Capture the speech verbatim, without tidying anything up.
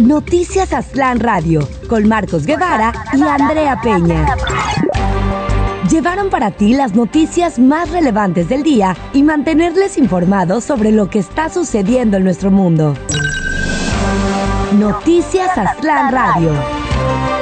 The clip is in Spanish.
Noticias Aztlán Radio, con Marcos Guevara y Andrea Peña. Llevaron para ti las noticias más relevantes del día y mantenerles informados sobre lo que está sucediendo en nuestro mundo. Noticias Aztlán Radio.